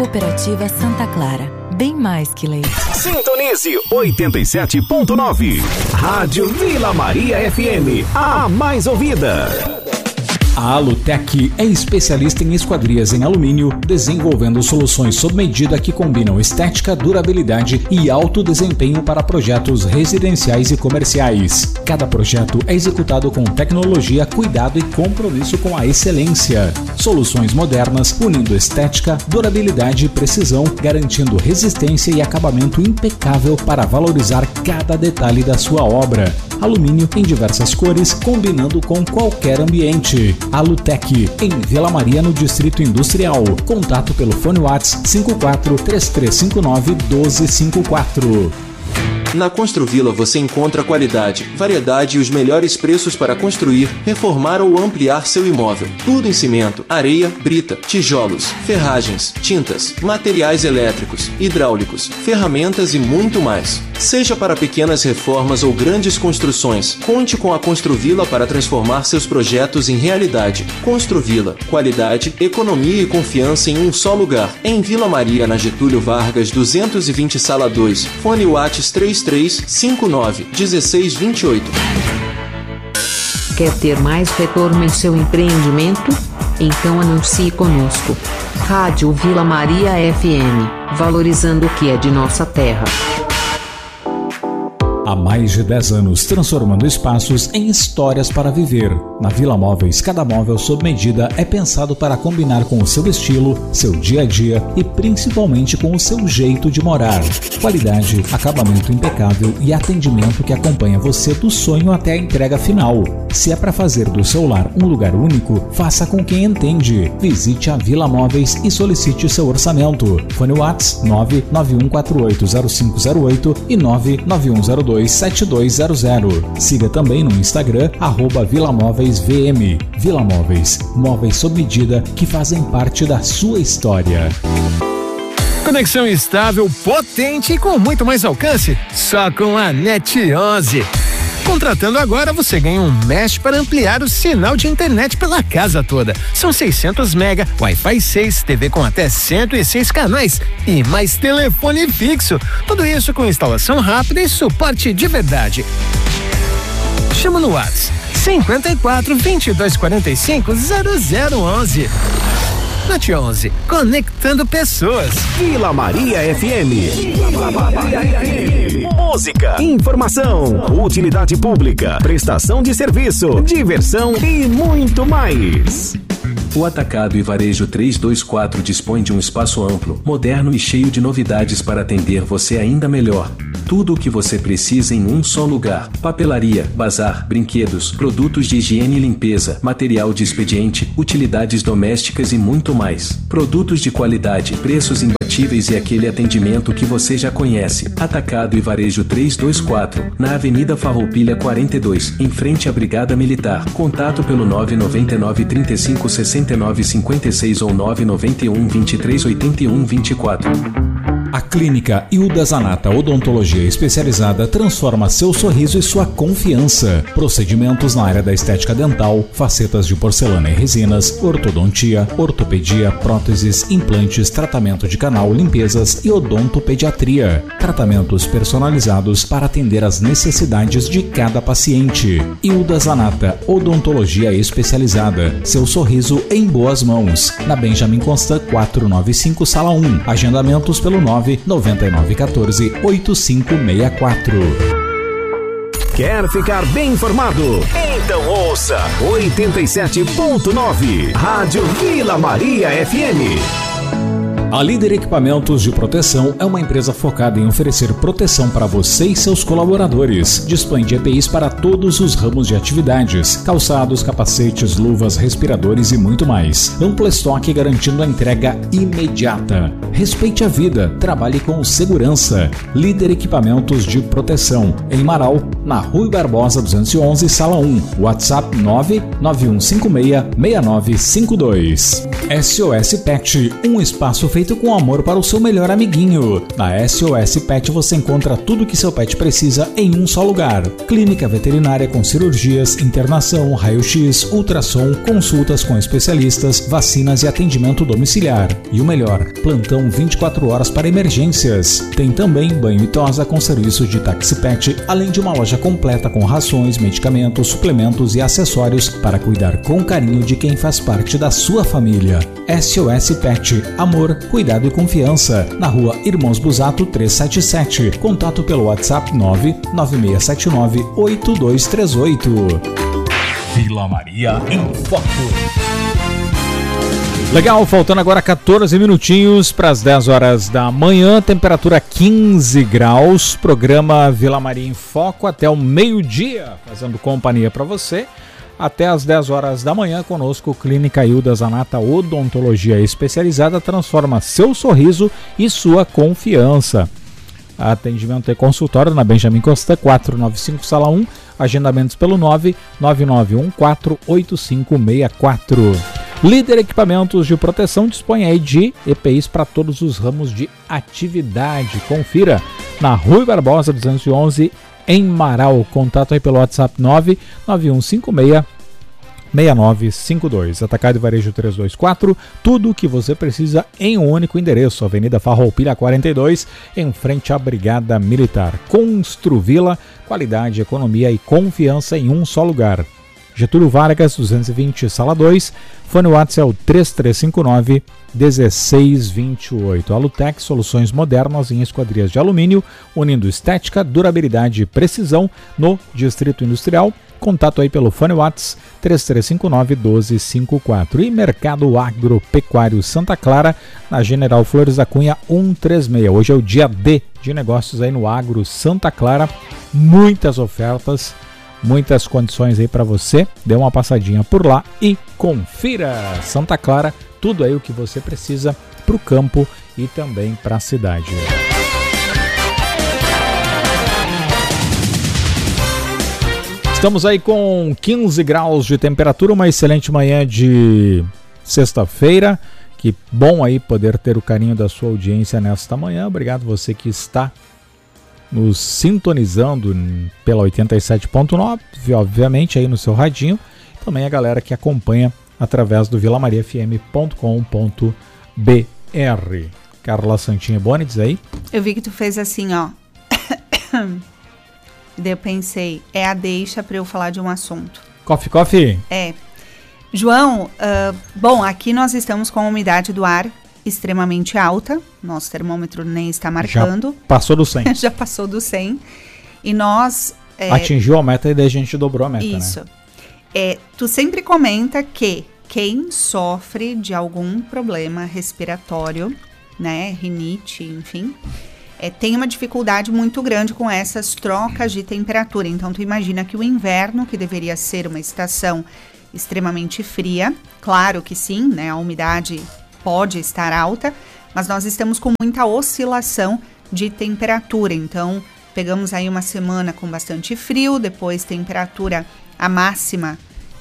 Cooperativa Santa Clara. Bem mais que leite. Sintonize 87.9. Rádio Vila Maria FM. A mais ouvida. A Alutec é especialista em esquadrias em alumínio, desenvolvendo soluções sob medida que combinam estética, durabilidade e alto desempenho para projetos residenciais e comerciais. Cada projeto é executado com tecnologia, cuidado e compromisso com a excelência. Soluções modernas, unindo estética, durabilidade e precisão, garantindo resistência e acabamento impecável para valorizar cada detalhe da sua obra. Alumínio em diversas cores, combinando com qualquer ambiente. Alutec, em Vila Maria, no Distrito Industrial. Contato pelo fone WhatsApp 54 3359 1254. Na Construvila você encontra qualidade, variedade e os melhores preços para construir, reformar ou ampliar seu imóvel. Tudo em cimento, areia, brita, tijolos, ferragens, tintas, materiais elétricos, hidráulicos, ferramentas e muito mais. Seja para pequenas reformas ou grandes construções, conte com a Construvila para transformar seus projetos em realidade. Construvila, qualidade, economia e confiança em um só lugar. Em Vila Maria, na Getúlio Vargas, 220 Sala 2, fone WhatsApp 3359-1628. Quer ter mais retorno em seu empreendimento? Então anuncie conosco. Rádio Vila Maria FM, valorizando o que é de nossa terra. Há mais de 10 anos, transformando espaços em histórias para viver. Na Vila Móveis, cada móvel sob medida é pensado para combinar com o seu estilo, seu dia a dia e principalmente com o seu jeito de morar. Qualidade, acabamento impecável e atendimento que acompanha você do sonho até a entrega final. Se é para fazer do seu lar um lugar único, faça com quem entende. Visite a Vila Móveis e solicite seu orçamento. Fone WhatsApp 991480508 e 99102 7200. Siga também no Instagram @VilaMóveisVM. Vila Móveis, móveis sob medida que fazem parte da sua história. Conexão estável, potente e com muito mais alcance, só com a NET 11. Contratando agora, você ganha um mesh para ampliar o sinal de internet pela casa toda. São 600 mega, Wi-Fi 6, TV com até 106 canais e mais telefone fixo. Tudo isso com instalação rápida e suporte de verdade. Chama no WhatsApp 54 22 45 0011. NET 11, conectando pessoas. Vila Maria FM. Vila Maria FM. Música, informação, utilidade pública, prestação de serviço, diversão e muito mais. O Atacado e Varejo 324 dispõe de um espaço amplo, moderno e cheio de novidades para atender você ainda melhor. Tudo o que você precisa em um só lugar: papelaria, bazar, brinquedos, produtos de higiene e limpeza, material de expediente, utilidades domésticas e muito mais. Produtos de qualidade, preços imbatíveis e aquele atendimento que você já conhece. Atacado e Varejo 324, na Avenida Farroupilha 42, em frente à Brigada Militar. Contato pelo 999 35 69 56 ou 991 23 81 24. A Clínica Hilda Zanata Odontologia Especializada transforma seu sorriso e sua confiança. Procedimentos na área da estética dental, facetas de porcelana e resinas, ortodontia, ortopedia, próteses, implantes, tratamento de canal, limpezas e odontopediatria. Tratamentos personalizados para atender às necessidades de cada paciente. Hilda Zanata Odontologia Especializada. Seu sorriso em boas mãos. Na Benjamin Constant 495, Sala 1. Agendamentos pelo 99914 8564. Quer ficar bem informado? Então ouça 87.9 Rádio Vila Maria FM. A Líder Equipamentos de Proteção é uma empresa focada em oferecer proteção para você e seus colaboradores. Dispõe de EPIs para todos os ramos de atividades: calçados, capacetes, luvas, respiradores e muito mais. Amplo estoque garantindo a entrega imediata. Respeite a vida, trabalhe com segurança. Líder Equipamentos de Proteção, em Marau, na Rui Barbosa 211, Sala 1. WhatsApp 99156-6952. SOS Pet, um espaço feito com amor para o seu melhor amiguinho. Na SOS Pet você encontra tudo que seu pet precisa em um só lugar: clínica veterinária com cirurgias, internação, raio-x, ultrassom, consultas com especialistas, vacinas e atendimento domiciliar. E o melhor, plantão com 24 horas para emergências. Tem também banho e tosa com serviço de táxi pet, além de uma loja completa com rações, medicamentos, suplementos e acessórios para cuidar com carinho de quem faz parte da sua família. SOS Pet, amor, cuidado e confiança. Na rua Irmãos Busato 377. Contato pelo WhatsApp 996798238. Vila Maria em Foco. Legal, faltando agora 14 minutinhos para as 10 horas da manhã, temperatura 15 graus, programa Vila Maria em Foco até o meio-dia, fazendo companhia para você. Até as 10 horas da manhã, conosco, Clínica Hilda Zanata Odontologia Especializada, transforma seu sorriso e sua confiança. Atendimento e consultório na Benjamin Costa 495, sala 1, agendamentos pelo 999148564. Líder Equipamentos de Proteção dispõe aí de EPIs para todos os ramos de atividade. Confira na Rui Barbosa 211, em Marau. Contato aí pelo WhatsApp 99156-6952. Atacado e Varejo 324, tudo o que você precisa em um único endereço. Avenida Farroupilha 42, em frente à Brigada Militar. Construvila, qualidade, economia e confiança em um só lugar. Getúlio Vargas 220, sala 2, fone WhatsApp é o 3359-1628. Alutec, soluções modernas em esquadrias de alumínio, unindo estética, durabilidade e precisão no Distrito Industrial. Contato aí pelo fone WhatsApp 3359-1254. E Mercado Agropecuário Santa Clara, na General Flores da Cunha 136. Hoje é o dia D de negócios aí no Agro Santa Clara. Muitas ofertas, muitas condições aí para você. Dê uma passadinha por lá e confira. Santa Clara, tudo aí o que você precisa para o campo e também para a cidade. Estamos aí com 15 graus de temperatura, uma excelente manhã de sexta-feira. Que bom aí poder ter o carinho da sua audiência nesta manhã. Obrigado você que está nos sintonizando pela 87.9, obviamente aí no seu radinho. Também a galera que acompanha através do vilamariafm.com.br. Carla Santinha Bonides aí. Eu vi que tu fez assim, ó. Daí eu pensei, é a deixa para eu falar de um assunto. Coffee. É. João, bom, aqui nós estamos com a umidade do ar extremamente alta. Nosso termômetro nem está marcando. Já passou do 100. Já passou do 100. E nós... atingiu a meta e daí a gente dobrou a meta, isso, né? Tu sempre comenta que quem sofre de algum problema respiratório, né, rinite, enfim, tem uma dificuldade muito grande com essas trocas de temperatura. Então, tu imagina que o inverno, que deveria ser uma estação extremamente fria, claro que sim, né, a umidade pode estar alta, mas nós estamos com muita oscilação de temperatura. Então, pegamos aí uma semana com bastante frio, depois temperatura, a máxima,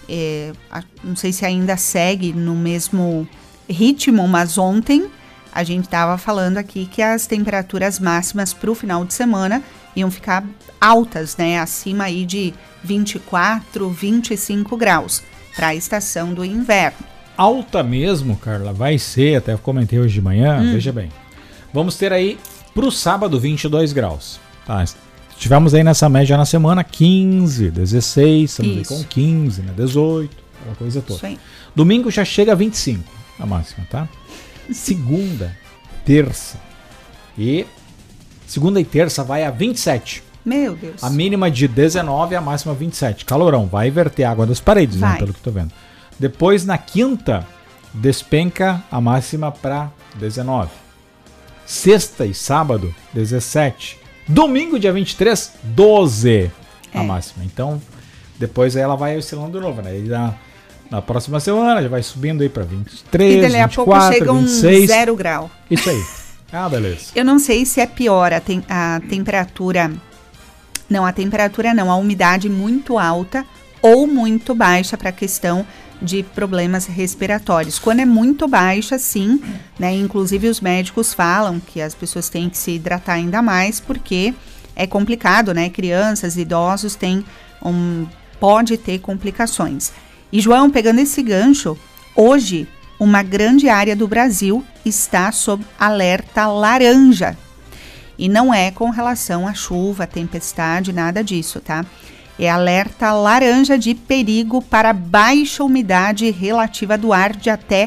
não sei se ainda segue no mesmo ritmo, mas ontem a gente estava falando aqui que as temperaturas máximas para o final de semana iam ficar altas, né? Acima aí de 24, 25 graus para a estação do inverno. Alta mesmo, Carla, vai ser, até comentei hoje de manhã, veja bem. Vamos ter aí para o sábado 22 graus. Tá, tivemos aí nessa média na semana 15, 16, estamos aí com 15, né? 18, aquela coisa toda. Isso aí. Domingo já chega a 25, a máxima, tá? Segunda, terça e terça vai a 27. Meu Deus. A mínima de 19 e a máxima 27. Calorão, vai inverter a água das paredes, né, pelo que eu tô vendo. Depois na quinta despenca a máxima para 19. Sexta e sábado 17. Domingo dia 23, 12 a máxima. Então, depois aí ela vai oscilando de novo, né? E na próxima semana já vai subindo aí para 23, e dali 24, a pouco chega 26. 0 grau. Isso aí. Ah, beleza. Eu não sei se é pior a temperatura... Não, a temperatura não. A umidade muito alta ou muito baixa para a questão de problemas respiratórios. Quando é muito baixa, sim, né? Inclusive os médicos falam que as pessoas têm que se hidratar ainda mais porque é complicado, né? Crianças, idosos pode ter complicações. E, João, pegando esse gancho, hoje, uma grande área do Brasil está sob alerta laranja. E não é com relação à chuva, tempestade, nada disso, tá? É alerta laranja de perigo para baixa umidade relativa do ar de até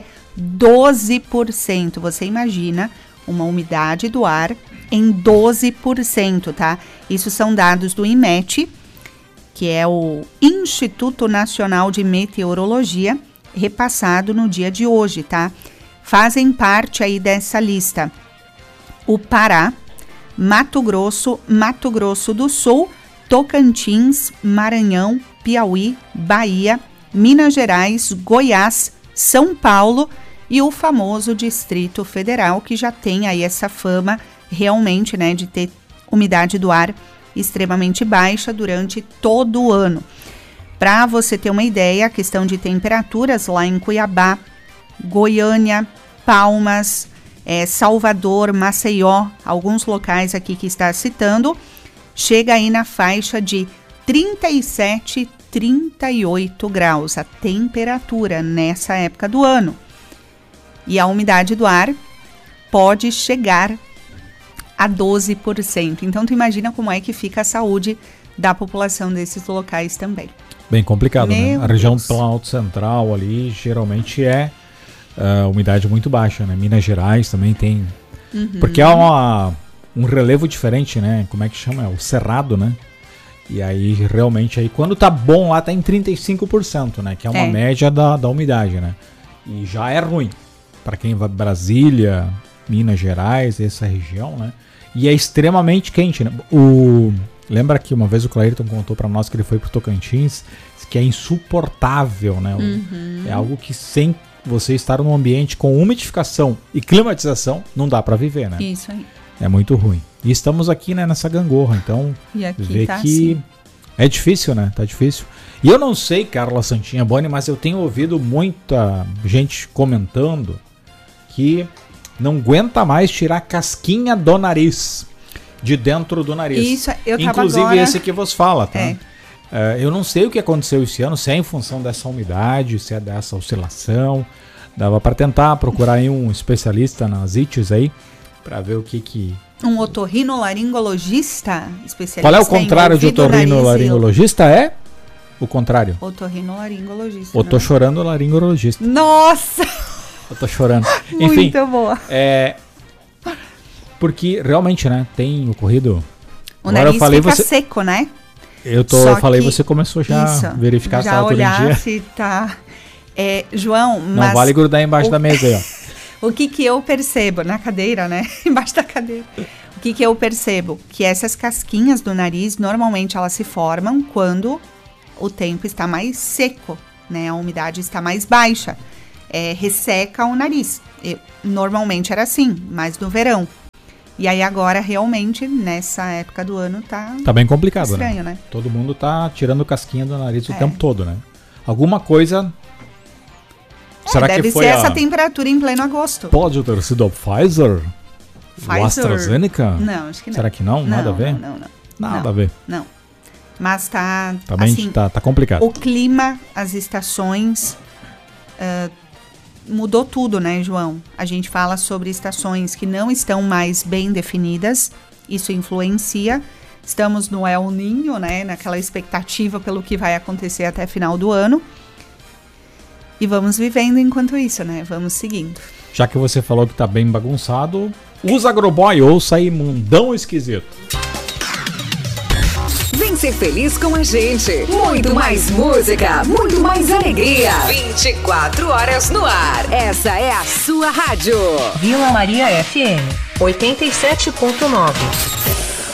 12%. Você imagina uma umidade do ar em 12%, tá? Isso são dados do INMET, que é o Instituto Nacional de Meteorologia, repassado no dia de hoje, tá? Fazem parte aí dessa lista o Pará, Mato Grosso, Mato Grosso do Sul, Tocantins, Maranhão, Piauí, Bahia, Minas Gerais, Goiás, São Paulo e o famoso Distrito Federal, que já tem aí essa fama realmente, né, de ter umidade do ar extremamente baixa durante todo o ano. Para você ter uma ideia, a questão de temperaturas lá em Cuiabá, Goiânia, Palmas, Salvador, Maceió, alguns locais aqui que está citando, chega aí na faixa de 37, 38 graus, a temperatura nessa época do ano. E a umidade do ar pode chegar a 12%. Então, tu imagina como é que fica a saúde da população desses locais também. Bem complicado, né? A região Deus. Planalto Central ali geralmente é umidade muito baixa, né? Minas Gerais também tem. Porque é um relevo diferente, né? Como é que chama? É o cerrado, né? E aí realmente aí quando tá bom lá tá em 35%, né? Que é uma média da umidade, né? E já é ruim para quem vai Brasília, Minas Gerais, essa região, né? E é extremamente quente, né? Lembra que uma vez o Clayton contou para nós que ele foi pro Tocantins, que é insuportável, né? É algo que sem você estar num ambiente com umidificação e climatização, não dá para viver, né? Isso aí. É muito ruim. E estamos aqui, né, nessa gangorra, então E aqui vê tá que assim. é difícil, né? Tá difícil. E eu não sei, Carla Santinha Boni, mas eu tenho ouvido muita gente comentando que não aguenta mais tirar a casquinha do nariz, de dentro do nariz. Isso, eu tava inclusive agora... esse que vos fala, tá? Eu não sei o que aconteceu esse ano, se é em função dessa umidade, se é dessa oscilação. Dava para tentar procurar aí um especialista nas ites aí, para ver o que... Um otorrinolaringologista especialista. Qual é o contrário de ouvido, nariz otorrinolaringologista? É o contrário. Otorrinolaringologista. Eu tô chorando laringologista. Nossa! Eu tô chorando. Muito Enfim, boa. porque realmente, né, tem ocorrido... O Agora nariz eu falei, fica você... seco, né? Eu falei, você começou já a verificar se já tá tudo em olhar dia. se tá... João, Não mas... vale grudar embaixo da mesa aí, ó. O que eu percebo na cadeira, né? Embaixo da cadeira. O que eu percebo? Que essas casquinhas do nariz, normalmente elas se formam quando o tempo está mais seco, né? A umidade está mais baixa. Resseca o nariz. Normalmente era assim, mas no verão. E aí agora, realmente, nessa época do ano, tá bem complicado, estranho, né? Todo mundo tá tirando casquinha do nariz o tempo todo, né? Alguma coisa... Será deve que foi ser essa temperatura em pleno agosto. Pode ter sido a Pfizer? O AstraZeneca? Não, acho que não. Será que não? Nada a ver? Não. Nada a ver. Não. Mas tá Também tá complicado. O clima, as estações, mudou tudo, né, João? A gente fala sobre estações que não estão mais bem definidas. Isso influencia. Estamos no El Niño, né? Naquela expectativa pelo que vai acontecer até final do ano. E vamos vivendo enquanto isso, né? Vamos seguindo. Já que você falou que tá bem bagunçado, usa Agroboy, ouça aí Mundão Esquisito. Vem ser feliz com a gente. Muito mais música, muito mais alegria. 24 horas no ar. Essa é a sua rádio. Vila Maria FM 87.9.